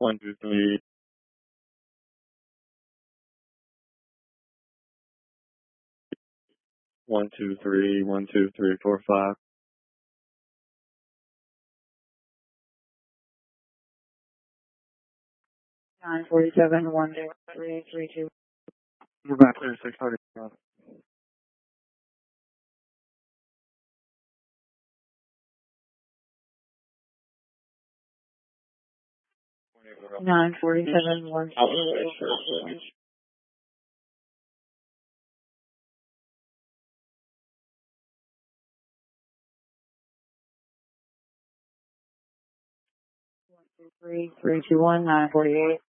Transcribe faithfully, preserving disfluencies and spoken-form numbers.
One, two, three. One, two, three, one, two, three, four, five. Nine forty-seven, one zero three, three two. We're back there, six hundred. Nine forty-seven, one zero. Three, three, two, one, nine forty-eight.